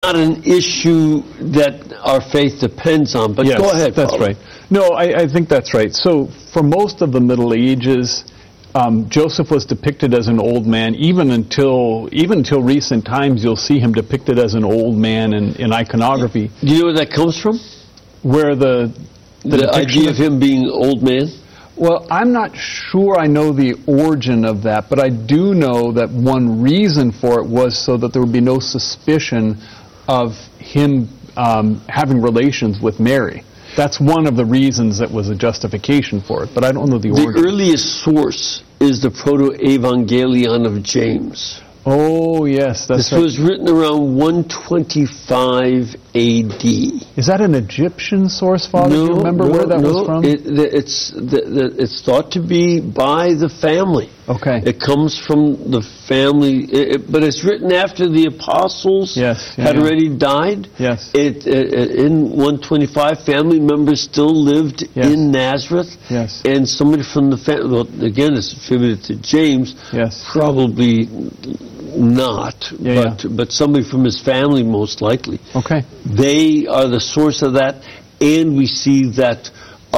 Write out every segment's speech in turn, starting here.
not an issue that our faith depends on. But yes, go ahead, that's Father. right. No, I think that's right. So for most of the Middle Ages, Joseph was depicted as an old man. Even until recent times, you'll see him depicted as an old man in iconography. Do you know where that comes from? Where the idea of him being an old man? Well, I'm not sure I know the origin of that, but I do know that one reason for it was so that there would be no suspicion of him having relations with Mary. That's one of the reasons that was a justification for it, but I don't know the origin. The earliest source is the Proto-Evangelion of James. Oh, yes, that's right. This was written around 125 A.D. Is that an Egyptian source, Father? Do you remember where that was from? It's thought to be by the family. Okay. It comes from the family, but it's written after the apostles had already died. Yes. In 125, family members still lived in Nazareth. Yes. And somebody from the family, well, again, it's attributed to James. Yes. Probably not, but somebody from his family most likely. Okay. They are the source of that, and we see that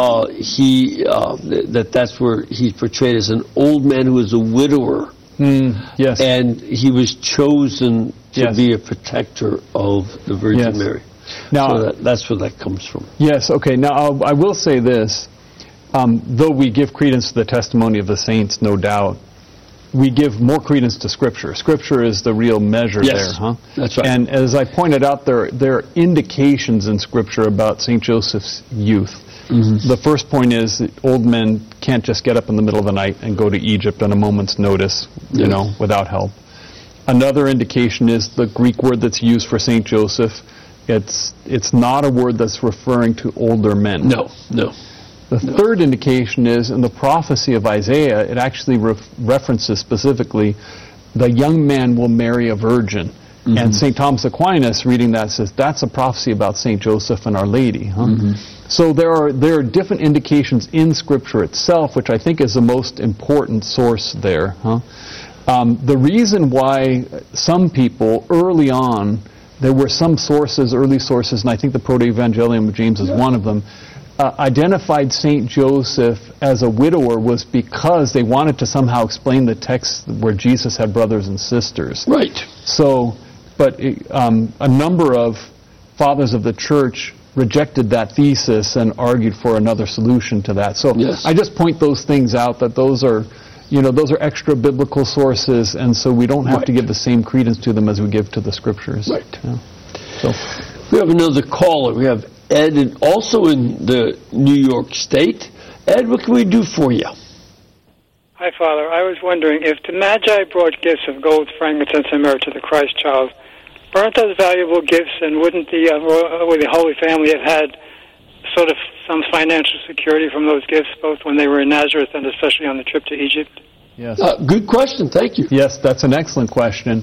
that's where he's portrayed as an old man who is a widower. Yes. And he was chosen to be a protector of the Virgin Mary. Now, so that's where that comes from. Yes, okay. Now, I will say this. Though we give credence to the testimony of the saints, no doubt, we give more credence to Scripture. Scripture is the real measure there, huh? That's right. And as I pointed out, there are indications in Scripture about St. Joseph's youth. Mm-hmm. The first point is that old men can't just get up in the middle of the night and go to Egypt on a moment's notice, without help. Another indication is the Greek word that's used for St. Joseph. It's not a word that's referring to older men. No. The third indication is in the prophecy of Isaiah, it actually references specifically the young man will marry a virgin. Mm-hmm. And St. Thomas Aquinas, reading that, says that's a prophecy about St. Joseph and Our Lady. Huh? Mm-hmm. So there are different indications in Scripture itself, which I think is the most important source there. Huh? The reason why some people early on, there were some early sources, and I think the Proto-Evangelium of James is one of them, identified St. Joseph as a widower was because they wanted to somehow explain the text where Jesus had brothers and sisters. Right. So, but a number of fathers of the church rejected that thesis and argued for another solution to that. So I just point those things out, that those are extra biblical sources, and so we don't have to give the same credence to them as we give to the Scriptures. Right. Yeah. So we have another caller. We have Ed, and also in the New York State. Ed, what can we do for you? Hi, Father. I was wondering, if the Magi brought gifts of gold, frankincense, and myrrh to the Christ child, weren't those valuable gifts, and wouldn't the Holy Family have had sort of some financial security from those gifts, both when they were in Nazareth and especially on the trip to Egypt? Yes. Good question. Thank you. Yes, that's an excellent question.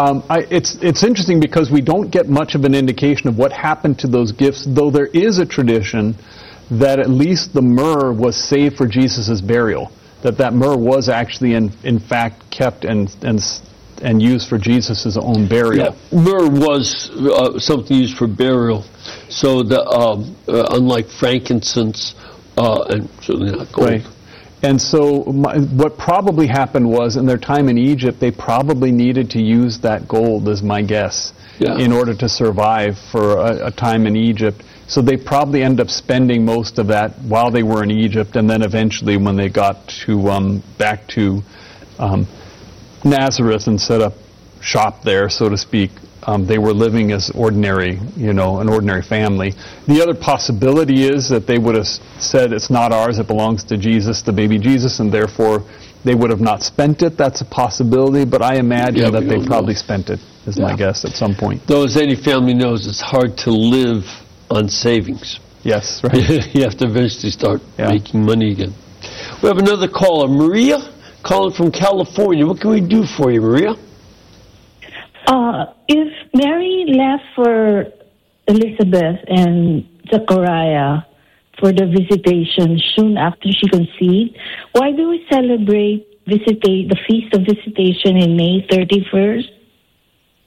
It's interesting because we don't get much of an indication of what happened to those gifts, though there is a tradition that at least the myrrh was saved for Jesus' burial, that myrrh was actually in fact kept and used for Jesus' own burial. Yeah. Myrrh was something used for burial, so unlike frankincense and certainly not gold. Right. And so what probably happened was, in their time in Egypt, they probably needed to use that gold, is my guess, in order to survive for a time in Egypt. So they probably ended up spending most of that while they were in Egypt, and then eventually when they got to back to Nazareth and set up shop there, so to speak, they were living as an ordinary family. The other possibility is that they would have said, it's not ours, it belongs to Jesus, the baby Jesus, and therefore they would have not spent it. That's a possibility, but I imagine that they probably spent it, is my guess, at some point. Though, as any family knows, it's hard to live on savings. Yes, right. You have to eventually start making money again. We have another caller, Maria, calling from California. What can we do for you, Maria? If Mary left for Elizabeth and Zechariah for the visitation soon after she conceived, why do we celebrate the Feast of Visitation in May 31st?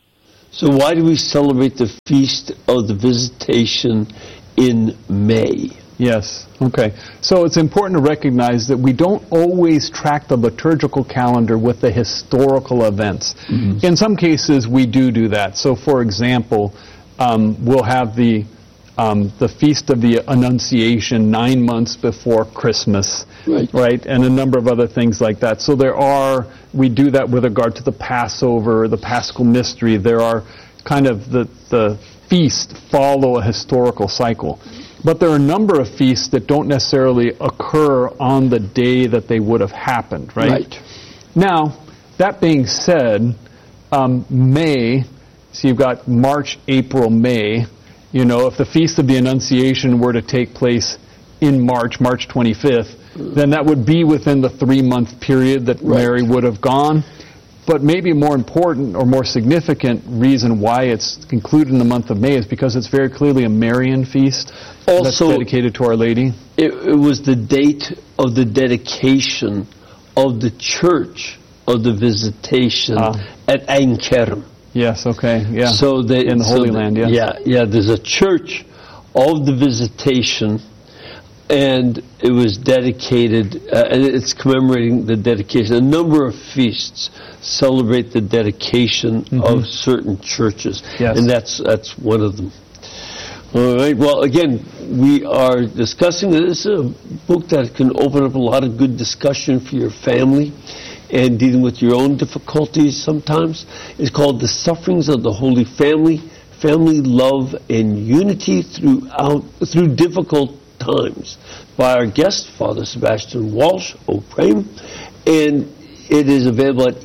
So why do we celebrate the Feast of the Visitation in May? Yes. Okay. So it's important to recognize that we don't always track the liturgical calendar with the historical events. Mm-hmm. In some cases, we do that. So, for example, we'll have the Feast of the Annunciation 9 months before Christmas, right? And a number of other things like that. So we do that with regard to the Passover, the Paschal Mystery. There are kind of the feasts follow a historical cycle. But there are a number of feasts that don't necessarily occur on the day that they would have happened, right? Now, that being said, May, so you've got March, April, May. You know, if the Feast of the Annunciation were to take place in March 25th, then that would be within the 3-month period that Mary would have gone. But maybe a more important or more significant reason why it's concluded in the month of May is because it's very clearly a Marian feast that's dedicated to Our Lady. It was the date of the dedication of the Church of the Visitation at Ein Kerem. Yes, okay, yeah. So in the Holy Land, yeah. Yeah, there's a Church of the Visitation, and it was dedicated, and it's commemorating the dedication. A number of feasts celebrate the dedication of certain churches, and that's one of them. All right, well, again, we are discussing this, a book that can open up a lot of good discussion for your family and dealing with your own difficulties sometimes. It's called The Sufferings of the Holy Family, Family Love and Unity Through Difficult Times, by our guest, Father Sebastian Walsh, O'Prame, and it is available at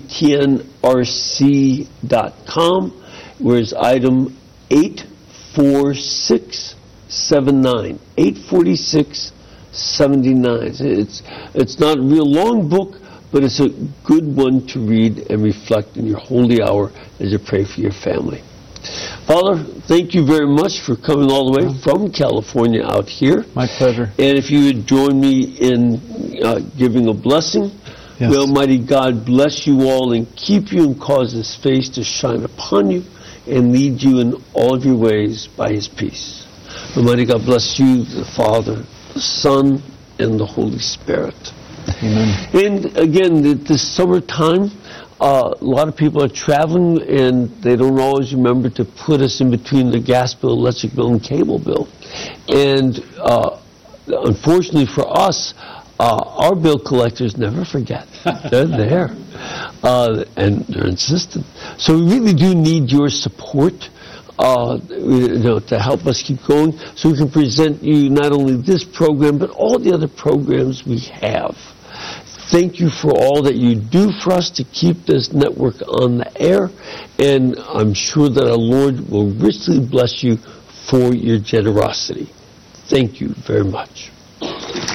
ewtnrc.com, where it's item 84679. 84679. It's not a real long book, but it's a good one to read and reflect in your holy hour as you pray for your family. Father, thank you very much for coming all the way from California out here. My pleasure. And if you would join me in giving a blessing. Yes. May Almighty God bless you all and keep you and cause His face to shine upon you and lead you in all of your ways by His peace. Almighty God bless you, the Father, the Son, and the Holy Spirit. Amen. And again, this summertime, a lot of people are traveling and they don't always remember to put us in between the gas bill, electric bill, and cable bill. And unfortunately for us, our bill collectors never forget. They're there. And they're insistent. So we really do need your support to help us keep going so we can present you not only this program, but all the other programs we have. Thank you for all that you do for us to keep this network on the air, and I'm sure that our Lord will richly bless you for your generosity. Thank you very much.